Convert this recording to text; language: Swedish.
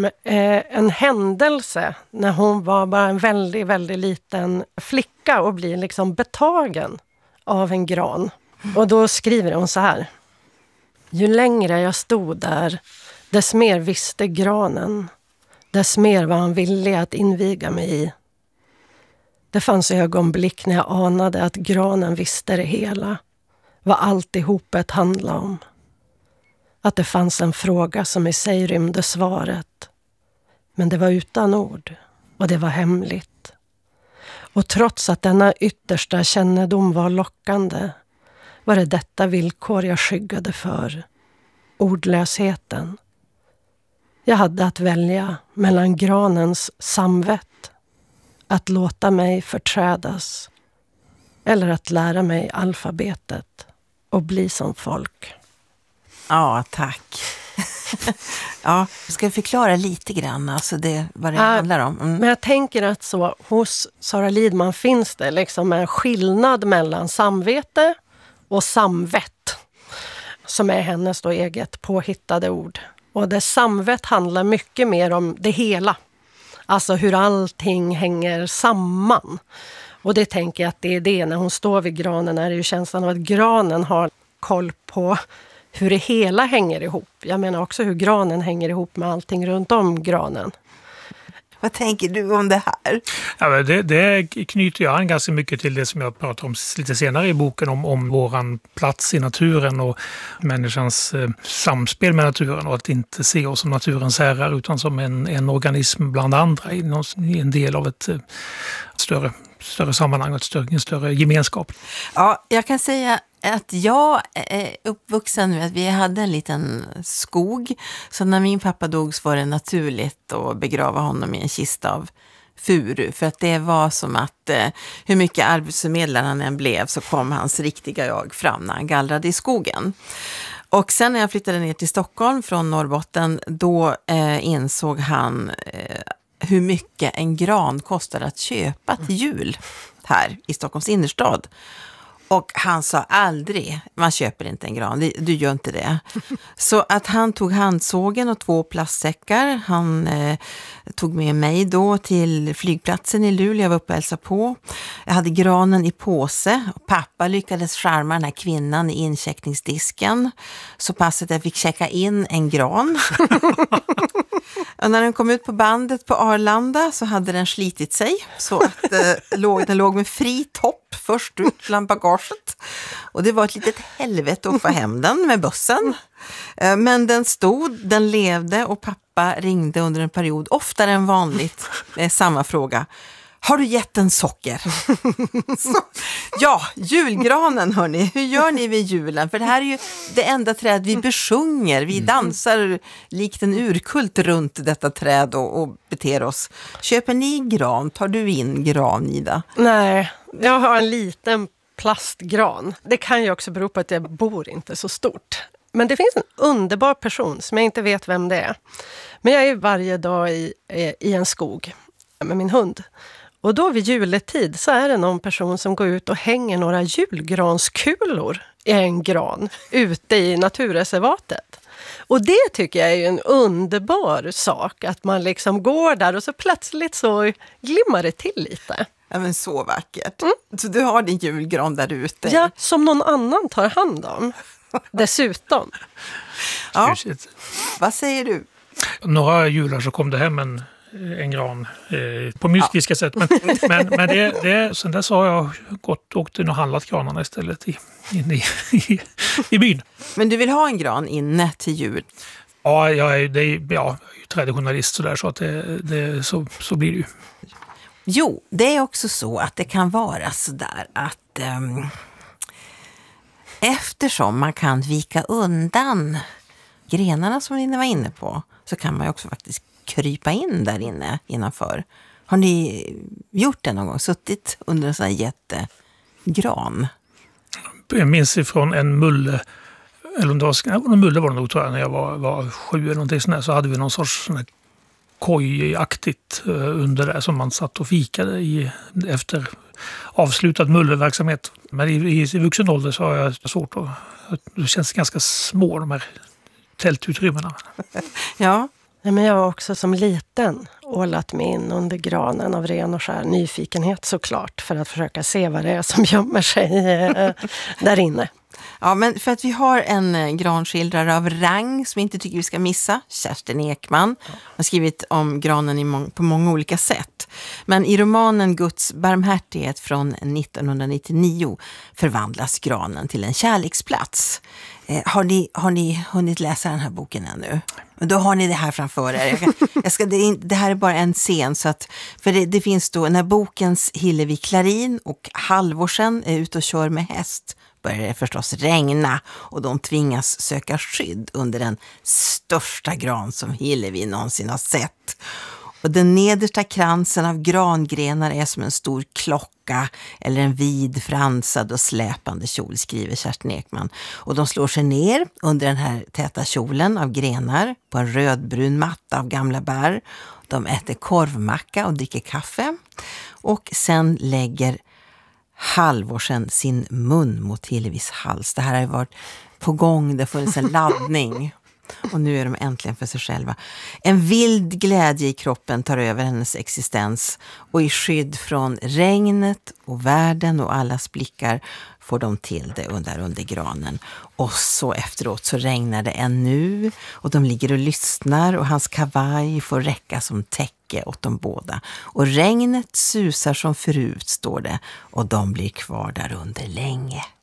om en händelse när hon var bara en väldigt, väldigt liten flicka och blir liksom betagen av en gran. Och då skriver hon så här. Ju längre jag stod där, dess mer visste granen. Dess mer var han villig att inviga mig i. Det fanns ögonblick när jag anade att granen visste det hela. Vad alltihopet handlade om. Att det fanns en fråga som i sig rymde svaret. Men det var utan ord och det var hemligt. Och trots att denna yttersta kännedom var lockande var det detta villkor jag skyggade för. Ordlösheten. Jag hade att välja mellan granens samvett, att låta mig förträdas eller att lära mig alfabetet och bli som folk. Ja, tack. Ja, ska jag förklara lite grann alltså vad det handlar om? Mm. Men jag tänker att så hos Sara Lidman finns det liksom en skillnad mellan samvete och samvett som är hennes då eget påhittade ord. Och det samvett handlar mycket mer om det hela. Alltså hur allting hänger samman. Och det tänker jag att det är det. När hon står vid granen är det ju känslan av att granen har koll på hur det hela hänger ihop. Jag menar också hur granen hänger ihop med allting runt om granen. Vad tänker du om det här? Ja, det knyter jag an ganska mycket till det som jag pratar om lite senare i boken om våran plats i naturen och människans samspel med naturen och att inte se oss som naturens herrar utan som en organism bland andra i en del av ett större sammanhang och en större gemenskap. Ja, jag kan säga att jag är uppvuxen med att vi hade en liten skog. Så när min pappa dog så var det naturligt att begrava honom i en kista av furu. För att det var som att hur mycket arbetsförmedlare han än blev så kom hans riktiga jag fram när han gallrade i skogen. Och sen när jag flyttade ner till Stockholm från Norrbotten då insåg han hur mycket en gran kostar att köpa till jul här i Stockholms innerstad. Och han sa aldrig, man köper inte en gran, du gör inte det. Så att han tog handsågen och 2 plastsäckar. Han tog med mig då till flygplatsen i Luleå, jag var uppe och hälsade på. Jag hade granen i påse. Pappa lyckades charma den här kvinnan i incheckningsdisken. Så pass att jag fick checka in en gran. Och när den kom ut på bandet på Arlanda så hade den slitit sig. Så att den låg med fri topp först ut bland bagaget. Och det var ett litet helvete att få hem den med bussen. Men den levde och pappa ringde under en period oftare än vanligt med samma fråga. Har du gett den socker? Så, ja, julgranen hörni. Hur gör ni vid julen? För det här är ju det enda träd vi besjunger. Vi dansar likt en urkult runt detta träd och beter oss. Köper ni gran? Tar du in gran, Ida? Nej, jag har en liten plastgran. Det kan ju också bero på att jag bor inte så stort. Men det finns en underbar person som jag inte vet vem det är. Men jag är varje dag i en skog med min hund. Och då vid juletid så är det någon person som går ut och hänger några julgranskulor i en gran ute i naturreservatet. Och det tycker jag är ju en underbar sak, att man liksom går där och så plötsligt så glimmar det till lite. Ja, men så vackert. Så du har din julgran där ute? Ja, som någon annan tar hand om. Dessutom. Ja. Vad säger du? Några jular så kom det hem en gran på mystiska sätt. Men sen dess har jag åkt in och handlat granarna istället i byn. Men du vill ha en gran inne till jul? Ja, jag är ju traditionalist så att så blir det ju. Jo, det är också så att det kan vara så där att eftersom man kan vika undan grenarna som ni var inne på så kan man ju också faktiskt krypa in där inne innanför. Har ni gjort det någon gång? Suttit under en sån här jättegran? Jag minns ifrån en mulle, eller om det var en mulle var det nog tror jag, när jag var 7 eller någonting sånt där, så hade vi någon sorts sån här kojaktigt under där som man satt och fikade efter avslutad mulleverksamhet. Men i vuxen ålder så har jag svårt det känns ganska små de här tältutrymmena. Ja. Ja, men jag har också som liten ålat mig in under granen av ren och skär nyfikenhet såklart, för att försöka se vad det är som gömmer sig där inne. Ja, men för att vi har en granskildrare av rang som vi inte tycker vi ska missa, Kerstin Ekman. Hon har skrivit om granen på många olika sätt. Men i romanen Guds barmhärtighet från 1999 förvandlas granen till en kärleksplats. Har ni hunnit läsa den här boken ännu? Då har ni det här framför er. Det här är bara en scen. Så att, för det finns då när bokens Hillevi Klarin och Halvorsen är ute och kör med häst, börjar det förstås regna och de tvingas söka skydd under den största gran som Hillevi någonsin har sett. Och den nedersta kransen av grangrenar är som en stor klocka eller en vid fransad och släpande kjol, skriver Kerstin Ekman. Och de slår sig ner under den här täta kjolen av grenar på en rödbrun matta av gamla bär. De äter korvmacka och dricker kaffe. Och sen lägger Halvorsen sin mun mot Hillevis hals. Det här har varit på gång, det har funnits en laddning. Och nu är de äntligen för sig själva. En vild glädje i kroppen tar över hennes existens. Och i skydd från regnet och världen och allas blickar får de till det under granen. Och så efteråt så regnar det ännu. Och de ligger och lyssnar och hans kavaj får räcka som täcke åt de båda. Och regnet susar som förut, står det. Och de blir kvar där under länge.